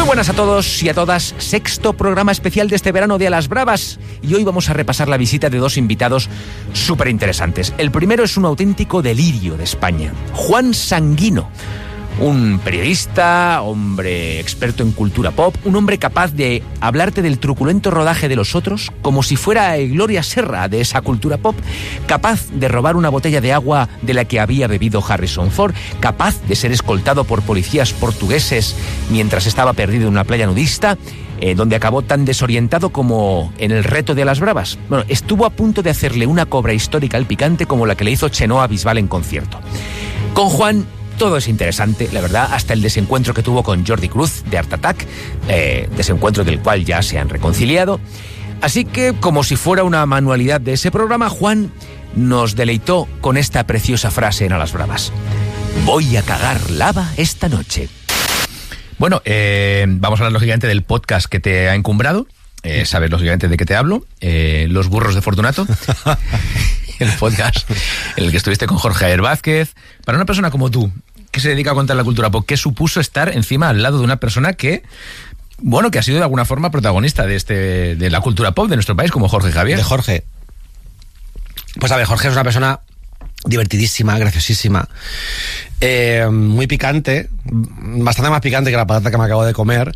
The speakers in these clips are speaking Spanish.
buenas a todos y a todas, sexto programa especial de este verano de A las Bravas, y hoy vamos a repasar la visita de dos invitados súper interesantes. El primero es un auténtico delirio de España, Juan Sanguino, un periodista, hombre experto en cultura pop, un hombre capaz de hablarte del truculento rodaje de Los Otros como si fuera Gloria Serra de esa cultura pop, capaz de robar una botella de agua de la que había bebido Harrison Ford, capaz de ser escoltado por policías portugueses mientras estaba perdido en una playa nudista, donde acabó tan desorientado como en el reto de Las Bravas. Bueno, estuvo a punto de hacerle una cobra histórica al picante como la que le hizo Chenoa Bisbal en concierto. Con Juan todo es interesante, la verdad, hasta el desencuentro que tuvo con Jordi Cruz de Art Attack, desencuentro del cual ya se han reconciliado. Así que, como si fuera una manualidad de ese programa, Juan nos deleitó con esta preciosa frase en A las Bravas: voy a cagar lava esta noche. Bueno, vamos a hablar lógicamente del podcast que te ha encumbrado. Sabes lógicamente de qué te hablo. Los burros de Fortunato. El podcast en el que estuviste con Jorge Javier Vázquez. Para una persona como tú, que se dedica a contar la cultura pop, ¿qué supuso estar encima al lado de una persona que, bueno, que ha sido de alguna forma protagonista de la cultura pop de nuestro país, como Jorge Javier? De Jorge. Pues a ver, Jorge es una persona divertidísima, graciosísima, muy picante, bastante más picante que la patata que me acabo de comer,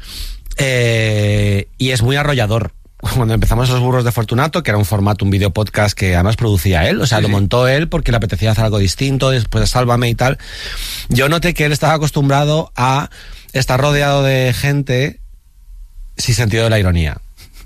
y es muy arrollador. Cuando empezamos Los Burros de Fortunato, que era un formato, un video podcast que además producía él, o sea, sí, lo montó él porque le apetecía hacer algo distinto, después de Sálvame y tal, yo noté que él estaba acostumbrado a estar rodeado de gente sin sentido de la ironía.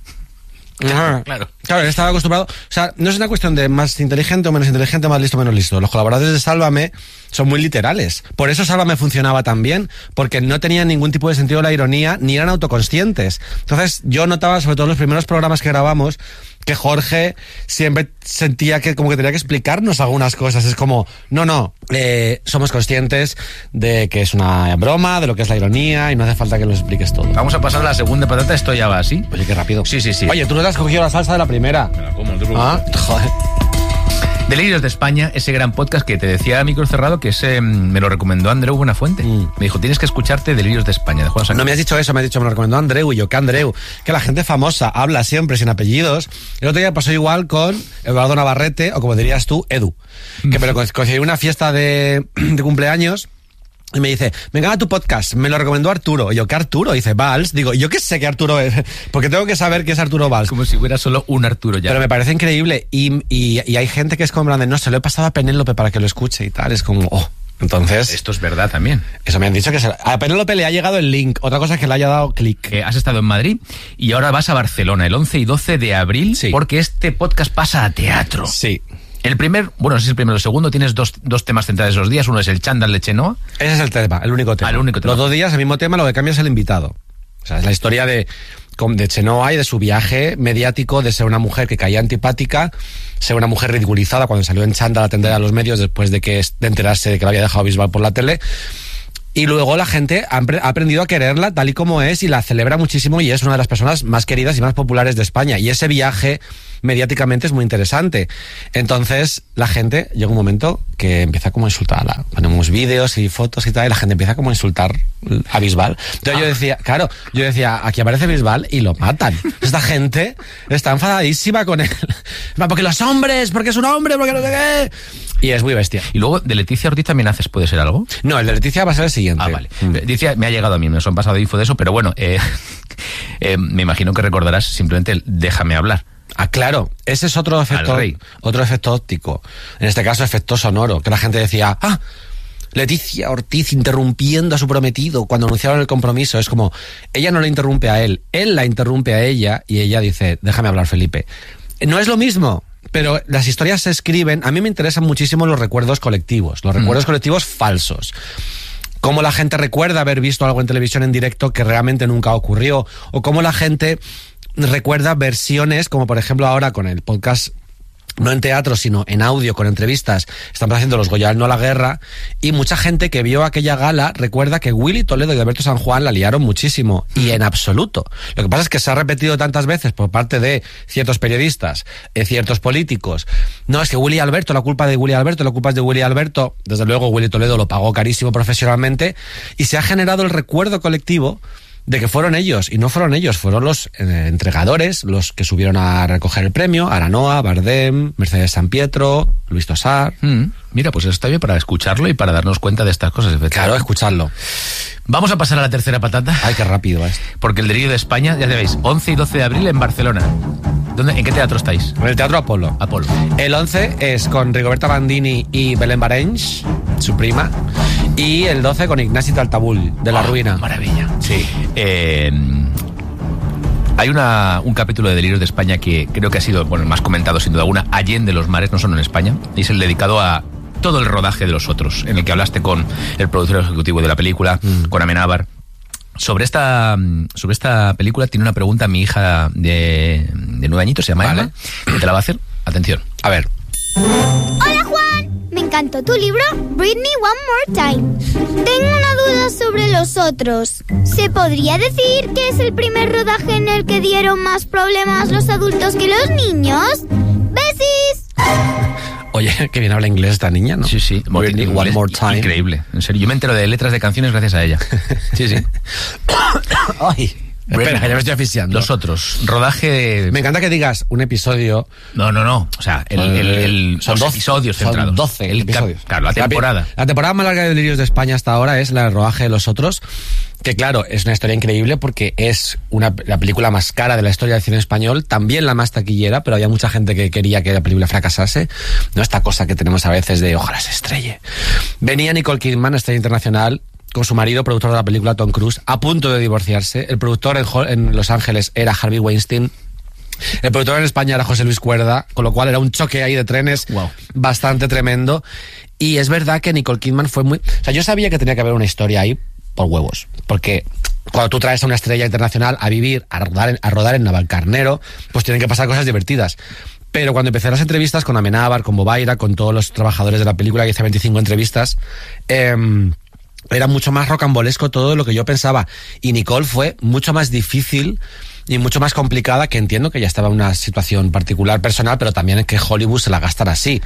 Claro, él estaba acostumbrado. O sea, no es una cuestión de más inteligente o menos inteligente, más listo o menos listo. Los colaboradores de Sálvame son muy literales. Por eso Sálvame funcionaba tan bien, porque no tenían ningún tipo de sentido de la ironía, ni eran autoconscientes. Entonces, yo notaba, sobre todo en los primeros programas que grabamos, que Jorge siempre sentía que como que tenía que explicarnos algunas cosas. Es como, no, somos conscientes de que es una broma, de lo que es la ironía, y no hace falta que lo expliques todo. Vamos a pasar a la segunda patata, esto ya va así. Oye, qué rápido. Sí. Oye, tú no te has cogido la salsa de la primera. Me la como, tú. Joder. Delirios de España, ese gran podcast que te decía a micro cerrado, que me lo recomendó Andreu Buenafuente. Me dijo, tienes que escucharte Delirios de España, de Juan Sanguino. No me has dicho eso, me has dicho, me lo recomendó Andreu, y yo, ¿qué Andreu? Que la gente famosa habla siempre sin apellidos. El otro día pasó igual con Eduardo Navarrete, o como dirías tú, Edu, que me lo coincidí en una fiesta de cumpleaños. Y me dice, venga a tu podcast, me lo recomendó Arturo. Y yo, ¿qué Arturo? Y dice, Valls. Digo, yo qué sé qué Arturo es, porque tengo que saber qué es Arturo Valls. Como si fuera solo un Arturo ya. Pero me parece increíble. Y hay gente que es como, no, se lo he pasado a Penélope para que lo escuche y tal. Es como, entonces... Esto es verdad también. Eso me han dicho que a Penélope le ha llegado el link. Otra cosa es que le haya dado clic. Has estado en Madrid y ahora vas a Barcelona el 11 y 12 de abril, sí, porque este podcast pasa a teatro. Sí. El primer, bueno, no sé si el primero o el segundo, tienes dos temas centrales esos días. Uno es el chándal de Chenoa. Ese es el tema, el único tema. Los 2 días, el mismo tema, lo que cambia es el invitado. O sea, es la historia de Chenoa y de su viaje mediático, de ser una mujer que caía antipática, ser una mujer ridiculizada cuando salió en chándal a atender a los medios después de enterarse de que la había dejado Bisbal por la tele. Y luego la gente ha aprendido a quererla tal y como es y la celebra muchísimo, y es una de las personas más queridas y más populares de España. Y ese viaje mediáticamente es muy interesante. Entonces la gente llega un momento que empieza como a insultarla. Ponemos vídeos y fotos y tal, y la gente empieza como a insultar a Bisbal. Entonces yo decía, aquí aparece Bisbal y lo matan. Esta gente está enfadadísima con él. Porque los hombres, porque es un hombre, porque no sé qué. Y es muy bestia. Y luego, ¿de Leticia Ortiz también haces? ¿Puede ser algo? No, el de Leticia va a ser el siguiente. Ah, vale. Leticia me ha lllegado a mí, me han pasado info de eso, pero bueno, me imagino que recordarás simplemente el Déjame hablar. Ah, claro, ese es otro efecto óptico. En este caso, efecto sonoro, que la gente decía, Leticia Ortiz interrumpiendo a su prometido cuando anunciaron el compromiso. Es como, ella no le interrumpe a él la interrumpe a ella, y ella dice, déjame hablar, Felipe. No es lo mismo, pero las historias se escriben. A mí me interesan muchísimo los recuerdos colectivos, recuerdos colectivos falsos. Cómo la gente recuerda haber visto algo en televisión en directo que realmente nunca ocurrió, o cómo la gente recuerda versiones, como por ejemplo ahora con el podcast, no en teatro, sino en audio, con entrevistas. Estamos haciendo los Goya No a la Guerra, y mucha gente que vio aquella gala recuerda que Willy Toledo y Alberto San Juan la liaron muchísimo, y en absoluto. Lo que pasa es que se ha repetido tantas veces por parte de ciertos periodistas, ciertos políticos. No, es que Willy Alberto, la culpa de Willy Alberto, la culpa es de Willy Alberto. Desde luego Willy Toledo lo pagó carísimo profesionalmente, y se ha generado el recuerdo colectivo de que fueron ellos, y no fueron ellos, fueron los entregadores los que subieron a recoger el premio: Aranoa, Bardem, Mercedes Sampietro, Luis Tosar. Mira, pues eso está bien para escucharlo y para darnos cuenta de estas cosas. Claro, escucharlo. Vamos a pasar a la tercera patata. Ay, qué rápido va esto. Porque el Delirio de España, ya sabéis, 11 y 12 de abril en Barcelona. ¿En qué teatro estáis? En el Teatro Apolo. El 11 es con Rigoberta Bandini y Belén Barenys, su prima. Y el 12 con Ignasi Taltabull, de La Ruina. Maravilla. Sí. Hay un capítulo de Delirios de España que creo que ha sido el más comentado, sin duda alguna, Allende los mares, no solo en España, y es el dedicado a todo el rodaje de Los Otros, en el que hablaste con el productor ejecutivo de la película, con Amenábar. Sobre esta película tiene una pregunta mi hija de 9 añitos, se llama Emma, que te la va a hacer. Atención. A ver. Hola, Juan. Me encantó tu libro, Read Me One More Time. Tengo una duda sobre Los Otros. ¿Se podría decir que es el primer rodaje en el que dieron más problemas los adultos que los niños? ¡Besis! Oye, que bien habla inglés esta niña, ¿no? Sí, sí. One More Time. Increíble. En serio, yo me entero de letras de canciones gracias a ella. Sí, sí. Ay, espera, que ya me estoy asfixiando. Los Otros, rodaje... Me encanta que digas un episodio... No. O sea, son 12 episodios centrados. Son 12 episodios. Claro, la temporada. La temporada más larga de Delirios de España hasta ahora es la del rodaje de Los Otros, que claro, es una historia increíble porque es la película más cara de la historia del cine español, también la más taquillera, pero había mucha gente que quería que la película fracasase. No esta cosa que tenemos a veces de ojalá se estrelle. Venía Nicole Kidman, estrella internacional, con su marido, productor de la película, Tom Cruise, a punto de divorciarse. El productor en Los Ángeles era Harvey Weinstein. El productor en España era José Luis Cuerda, con lo cual era un choque ahí de trenes bastante tremendo. Y es verdad que Nicole Kidman fue muy... O sea, yo sabía que tenía que haber una historia ahí por huevos, porque cuando tú traes a una estrella internacional a vivir, a rodar en Navalcarnero, pues tienen que pasar cosas divertidas. Pero cuando empecé las entrevistas con Amenábar, con Bobaira, con todos los trabajadores de la película, que hice 25 entrevistas, era mucho más rocambolesco todo lo que yo pensaba. Y Nicole fue mucho más difícil y mucho más complicada, que entiendo que ya estaba en una situación particular personal, pero también en que Hollywood se la gastara así.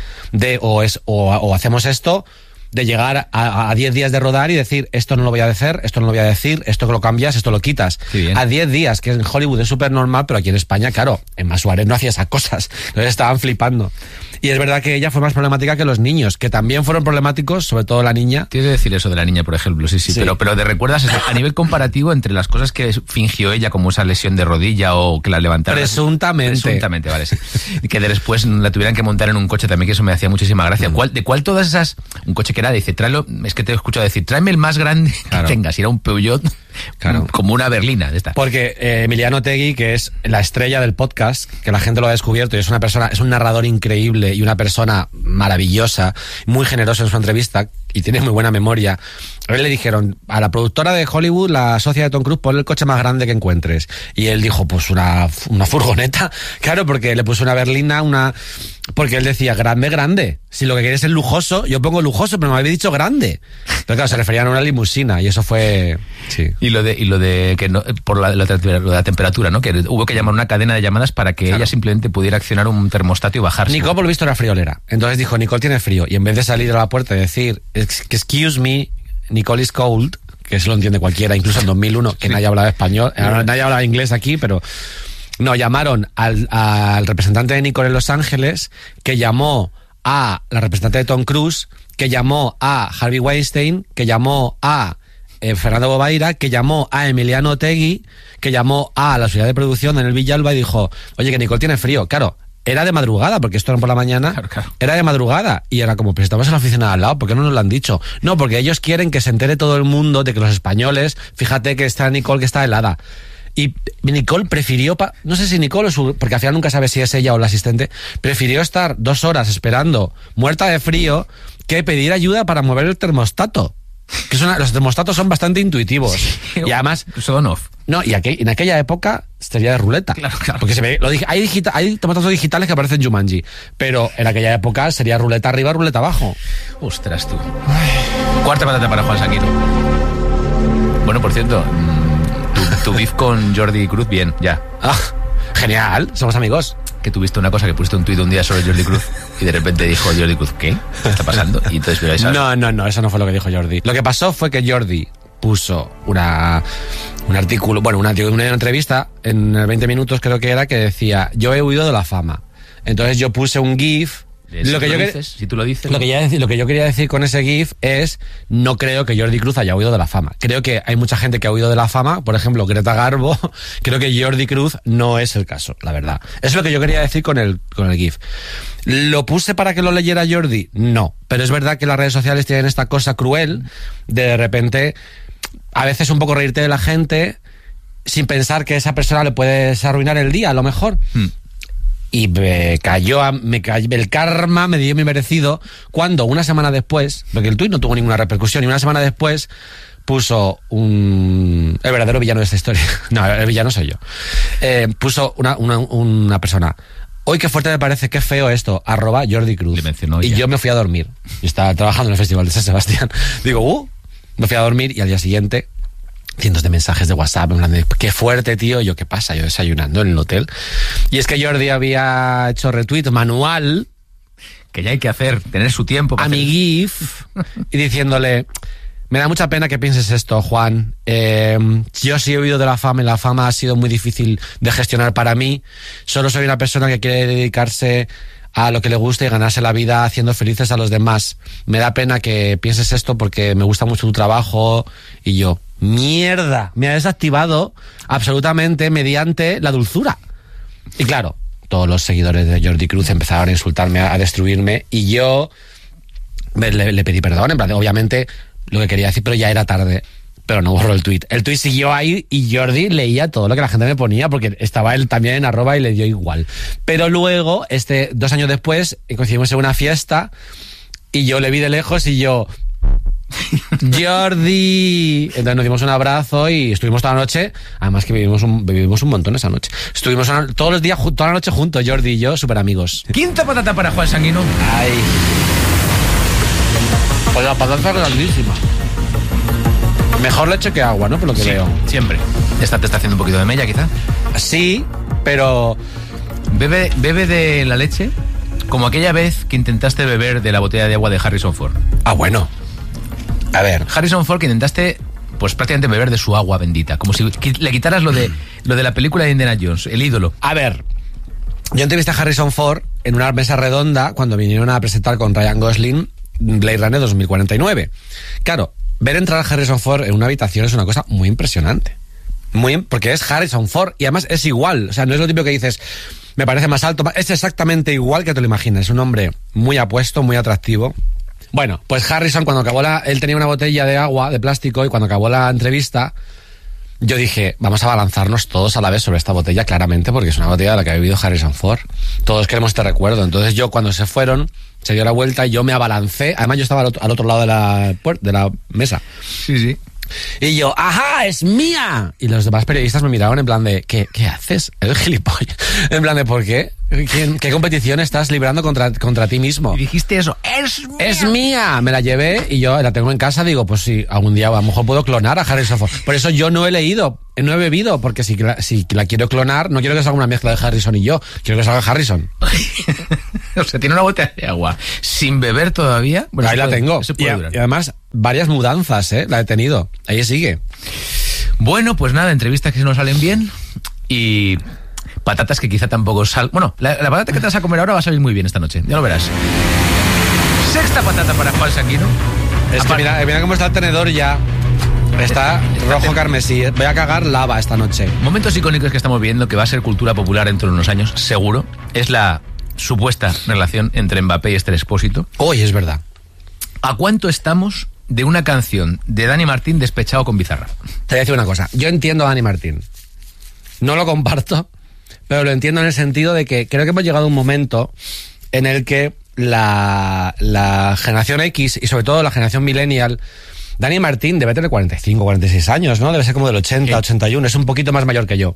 O hacemos esto, de llegar a 10 días de rodar y decir, esto no lo voy a hacer, esto no lo voy a decir, esto que lo cambias, esto lo quitas. A 10 días, que en Hollywood es súper normal, pero aquí en España, claro, en Suárez no hacía esas cosas. Entonces estaban flipando. Y es verdad que ella fue más problemática que los niños, que también fueron problemáticos, sobre todo la niña. Tienes que decir eso de la niña, por ejemplo, sí. Pero te recuerdas eso, a nivel comparativo entre las cosas que fingió ella, como esa lesión de rodilla o que la levantara. Presuntamente, vale, sí. Y que después la tuvieran que montar en un coche también, que eso me hacía muchísima gracia. ¿De cuál todas esas? Un coche que era, dice, tráelo, es que te he escuchado decir, tráeme el más grande que tengas. Y era un Peugeot, como una berlina de esta. Porque Emiliano Otegui, que es la estrella del podcast, que la gente lo ha descubierto, y es un narrador increíble y una persona maravillosa, muy generoso en su entrevista y tiene muy buena memoria. A él le dijeron, a la productora de Hollywood, la socia de Tom Cruise, ponle el coche más grande que encuentres. Y él dijo, pues una furgoneta. Claro, porque le puso una berlina, porque él decía, grande. Si lo que quieres es lujoso, yo pongo lujoso, pero me había dicho grande. Pero claro, se referían a una limusina y eso fue... Sí. Y lo de que no, por lo de la temperatura, ¿no? Que hubo que llamar una cadena de llamadas para que ella simplemente pudiera accionar un termostato y bajarse. Nicole, por lo visto, era friolera. Entonces dijo, Nicole tiene frío. Y en vez de salir a la puerta y decir, excuse me, Nicole is cold, que eso lo entiende cualquiera, incluso en 2001, que nadie hablaba español, nadie hablaba inglés aquí, pero... No, llamaron al representante de Nicole en Los Ángeles, que llamó a la representante de Tom Cruise, que llamó a Harvey Weinstein, que llamó a Fernando Bobaira, que llamó a Emiliano Otegui, que llamó a la sociedad de producción en el Villalba y dijo, oye, que Nicole tiene frío. Claro, era de madrugada, porque esto era por la mañana. Claro. Era de madrugada. Y era como, pero estamos en la oficina de al lado, ¿por qué no nos lo han dicho? No, porque ellos quieren que se entere todo el mundo de que los españoles, fíjate que está Nicole que está helada. Y Nicole prefirió, no sé si Nicole porque al final nunca sabe si es ella o la asistente, prefirió estar 2 horas esperando, muerta de frío, que pedir ayuda para mover el termostato. Los termostatos son bastante intuitivos. Sí, y además... Son off. No, y en aquella época sería de ruleta. Claro. Porque se ve, hay termostatos digitales que aparecen en Jumanji, pero en aquella época sería ruleta arriba, ruleta abajo. Ostras, tú. Cuarta patata para Juan Sanguino. Bueno, por cierto... Tu beef con Jordi Cruz, bien, ya. Genial, somos amigos. Que tuviste una cosa, que pusiste un tuit un día sobre Jordi Cruz y de repente dijo Jordi Cruz, ¿qué está pasando? Y entonces, pero No, eso no fue lo que dijo Jordi. Lo que pasó fue que Jordi puso un artículo, bueno, una entrevista en 20 minutos creo que era, que decía, yo he huido de la fama. Entonces yo puse un GIF. Si tú lo dices. Lo que yo quería decir con ese GIF es, no creo que Jordi Cruz haya huido de la fama. Creo que hay mucha gente que ha huido de la fama, por ejemplo, Greta Garbo. Creo que Jordi Cruz no es el caso, la verdad. Eso es lo que yo quería decir con el GIF. ¿Lo puse para que lo leyera Jordi? No. Pero es verdad que las redes sociales tienen esta cosa cruel de repente, a veces un poco reírte de la gente sin pensar que esa persona le puedes arruinar el día, a lo mejor. Y el karma me dio mi merecido cuando una semana después, porque el tuit no tuvo ninguna repercusión, y una semana después puso el verdadero villano de esta historia. No, el villano soy yo. Puso una persona. Hoy qué fuerte me parece, qué feo esto, @Jordi Cruz. Y yo me fui a dormir. Yo estaba trabajando en el Festival de San Sebastián. Digo, me fui a dormir y al día siguiente cientos de mensajes de WhatsApp en plan de, qué fuerte, tío. Yo, ¿qué pasa? Yo desayunando en el hotel. Y es que Jordi había hecho retweet manual, que ya hay que tener su tiempo a mi GIF, y diciéndole, me da mucha pena que pienses esto, Juan. Yo sí he huido de la fama y la fama ha sido muy difícil de gestionar para mí. Solo soy una persona que quiere dedicarse a lo que le gusta y ganarse la vida haciendo felices a los demás. Me da pena que pienses esto porque me gusta mucho tu trabajo. Y yo, mierda, me ha desactivado absolutamente mediante la dulzura. Y claro, todos los seguidores de Jordi Cruz empezaron a insultarme, a destruirme, y yo le pedí perdón, en plan, obviamente lo que quería decir, pero ya era tarde. Pero no borró el tuit. El tuit siguió ahí y Jordi leía todo lo que la gente me ponía, porque estaba él también en @ y le dio igual. Pero luego, 2 años después, coincidimos en una fiesta y yo le vi de lejos y yo, Jordi. Entonces nos dimos un abrazo y estuvimos toda la noche. Además que vivimos un montón esa noche. Estuvimos todos los días, toda la noche juntos, Jordi y yo, súper amigos. Quinta patata para Juan Sanguino. Ay. Pues la patata es grandísima. Mejor leche que agua, ¿no? Por lo que veo. Siempre. Esta te está haciendo un poquito de mella, quizá. Sí, pero bebe de la leche como aquella vez que intentaste beber de la botella de agua de Harrison Ford. Ah, bueno. A ver. Harrison Ford, que intentaste, pues prácticamente beber de su agua bendita. Como si le quitaras lo de la película de Indiana Jones, el ídolo. A ver. Yo entrevisté a Harrison Ford en una mesa redonda cuando vinieron a presentar con Ryan Gosling Blade Runner 2049. Claro, ver entrar a Harrison Ford en una habitación es una cosa muy impresionante. Porque es Harrison Ford y además es igual. O sea, no es lo típico que dices, me parece más alto. Es exactamente igual que te lo imaginas. Es un hombre muy apuesto, muy atractivo. Bueno, pues Harrison, cuando acabó él tenía una botella de agua de plástico, y cuando acabó la entrevista, yo dije, vamos a balanzarnos todos a la vez sobre esta botella, claramente, porque es una botella de la que ha vivido Harrison Ford. Todos queremos este recuerdo. Entonces yo, cuando se fueron, se dio la vuelta y yo me abalancé. Además, yo estaba al otro lado de la mesa. Sí, sí. Y yo, ¡ajá, es mía! Y los demás periodistas me miraban en plan de, ¿qué haces? Eres gilipollas. En plan de, ¿por qué? ¿Qué competición estás librando contra ti mismo? Y dijiste eso, ¡es mía! ¡Es mía! Me la llevé y yo la tengo en casa. Digo, pues sí, algún día a lo mejor puedo clonar a Harrison Ford. Por eso yo no he bebido, porque si la quiero clonar, no quiero que salga una mezcla de Harrison y yo. Quiero que salga Harrison. O sea, tiene una botella de agua sin beber todavía. Bueno, ahí la tengo. Y además, varias mudanzas, la he tenido. Ahí sigue. Bueno, pues nada, entrevistas que se nos salen bien y patatas que quizá tampoco Bueno, la patata que te vas a comer ahora va a salir muy bien esta noche, ya lo verás. Sexta patata para Juan Sanguino. Es que mira cómo está el tenedor ya. Está rojo carmesí. Voy a cagar lava esta noche. Momentos icónicos que estamos viendo, que va a ser cultura popular dentro de unos años, seguro, es la supuesta relación entre Mbappé y Esther Expósito. Hoy es verdad. ¿A cuánto estamos de una canción de Dani Martín despechado con Bizarra? Te voy a decir una cosa. Yo entiendo a Dani Martín. No lo comparto, pero lo entiendo en el sentido de que creo que hemos llegado a un momento en el que la generación X y sobre todo la generación millennial, Dani Martín debe tener 45, 46 años, ¿no? Debe ser como del 80, 81, es un poquito más mayor que yo.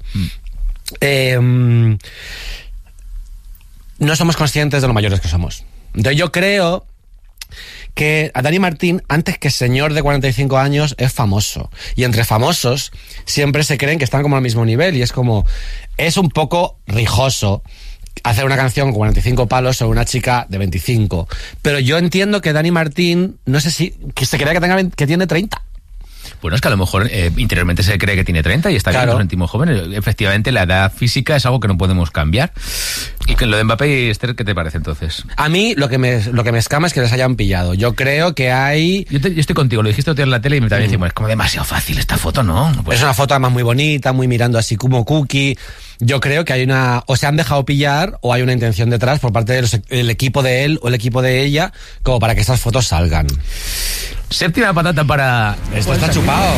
No somos conscientes de lo mayores que somos. Entonces yo creo que a Dani Martín, antes que señor de 45 años, es famoso. Y entre famosos siempre se creen que están como al mismo nivel, y es un poco rijoso hacer una canción con 45 palos sobre una chica de 25. Pero yo entiendo que Dani Martín, no sé si, que se crea que tiene 30. Bueno, es que a lo mejor interiormente se cree que tiene 30 y está bien, nos sentimos jóvenes. Efectivamente, la edad física es algo que no podemos cambiar. Y que lo de Mbappé y Esther, ¿qué te parece entonces? A mí lo que me escama es que les hayan pillado. Yo creo que hay... Yo estoy contigo, lo dijiste otro día en la tele y me también decimos, es como demasiado fácil esta foto, ¿no? Pues... Es una foto además muy bonita, muy mirando así como cookie. Yo creo que hay o se han dejado pillar o hay una intención detrás por parte del equipo de él o el equipo de ella como para que esas fotos salgan. Séptima patata para... Esto está chupado.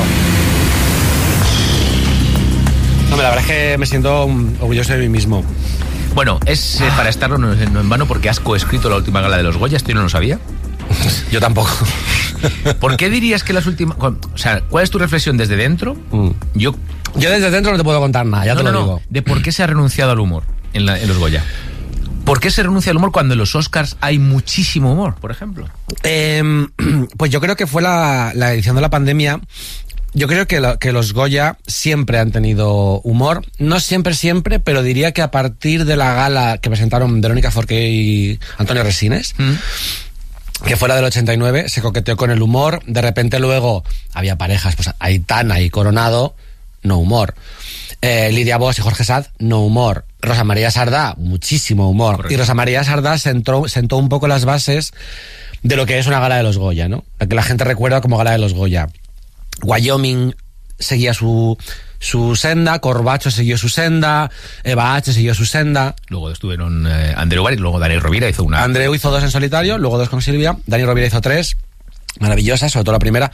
No, la verdad es que me siento orgulloso de mí mismo. Bueno, es para estarlo no en vano porque has coescrito la última gala de los Goya, esto yo no lo sabía. Yo tampoco. ¿Por qué dirías que las últimas... O sea, ¿cuál es tu reflexión desde dentro? Yo desde dentro no te puedo contar nada, ya te lo digo. De por qué se ha renunciado al humor en los Goya. ¿Por qué se renuncia al humor cuando en los Oscars hay muchísimo humor, por ejemplo? Pues yo creo que fue la edición de la pandemia. Yo creo que los Goya siempre han tenido humor. No siempre, pero diría que a partir de la gala que presentaron Verónica Forqué y Antonio Resines, que fue la del 89, se coqueteó con el humor. De repente luego había parejas, pues Aitana y Coronado, no humor. Lidia Bosch y Jorge Sad, no humor. Rosa María Sardá, muchísimo humor. Correcto. Y Rosa María Sardá sentó un poco las bases de lo que es una gala de los Goya, ¿no? La que la gente recuerda como gala de los Goya. Wyoming seguía su senda, Corbacho siguió su senda, Eva H siguió su senda. Luego estuvieron Andreu Bar y luego Dani Rovira hizo una. Andreu hizo 2 en solitario, luego 2 con Silvia. Dani Rovira hizo 3. Maravillosa, sobre todo la primera.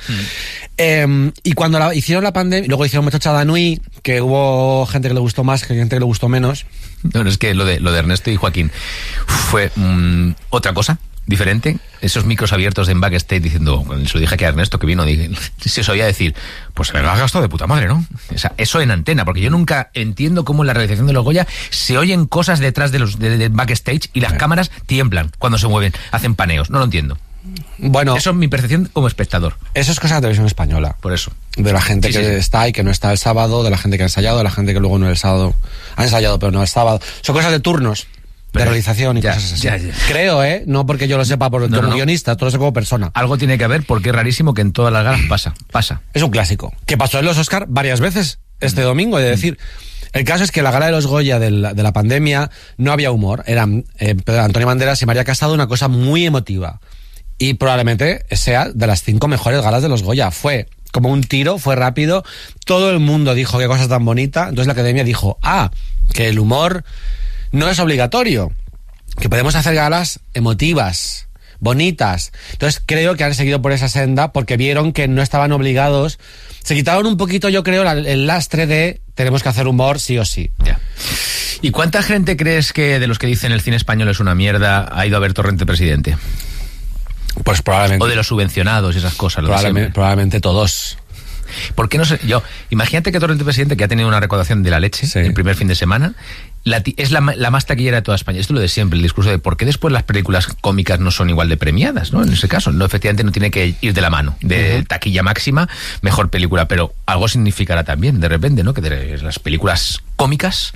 Y cuando hicieron la pandemia, luego hicieron Muchacha Danui, que hubo gente que le gustó más, que gente que le gustó menos. No, es que lo de Ernesto y Joaquín fue otra cosa diferente. Esos micros abiertos en backstage diciendo, se lo dije aquí a Ernesto que vino, se os oía decir, pues se me lo has gastado de puta madre, ¿no? O sea, eso en antena, porque yo nunca entiendo cómo en la realización de los Goya se oyen cosas detrás de backstage y las cámaras tiemblan cuando se mueven, hacen paneos. No lo entiendo. Bueno, eso es mi percepción como espectador. Eso es cosa de la televisión española. Por eso. De la gente que está y que no está el sábado, de la gente que ha ensayado, de la gente que luego no el sábado ha ensayado pero no el sábado. Son cosas de turnos, de realización y cosas así. Ya. Creo, no porque yo lo sepa como guionista, todo eso como persona. Algo tiene que haber porque es rarísimo que en todas las galas pasa. Es un clásico. Que pasó en los Oscar varias veces este domingo, es decir... El caso es que la gala de los Goya de la pandemia no había humor. Eran Antonio Banderas y María Casado, una cosa muy emotiva. Y probablemente sea de las 5 mejores galas de los Goya. Fue como un tiro, fue rápido. Todo el mundo dijo qué cosa tan bonita. Entonces la Academia dijo, que el humor no es obligatorio. Que podemos hacer galas emotivas, bonitas. Entonces creo que han seguido por esa senda porque vieron que no estaban obligados. Se quitaron un poquito, yo creo, el lastre de tenemos que hacer humor sí o sí. Ya. ¿Y cuánta gente crees que de los que dicen el cine español es una mierda ha ido a ver Torrente Presidente? Pues probablemente. O de los subvencionados y esas cosas. Probablemente todos. ¿Por qué no sé? Imagínate que Torrente Presidente, que ha tenido una recaudación de la leche el primer fin de semana, es la más taquillera de toda España. Esto es lo de siempre, el discurso de por qué después las películas cómicas no son igual de premiadas, ¿no? En ese caso, no, efectivamente no tiene que ir de la mano. De taquilla máxima, mejor película, pero algo significará también, de repente, ¿no? Que las películas cómicas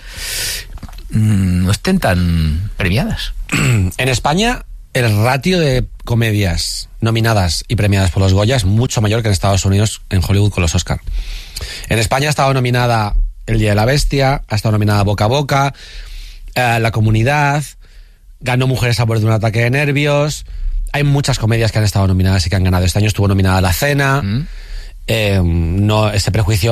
no estén tan premiadas. En España, el ratio de comedias nominadas y premiadas por los Goya es mucho mayor que en Estados Unidos, en Hollywood con los Oscar. En España ha estado nominada El Día de la Bestia, ha estado nominada Boca a Boca, La Comunidad, ganó Mujeres a borde de un ataque de nervios. Hay muchas comedias que han estado nominadas y que han ganado. Este año estuvo nominada La Cena. No, ese prejuicio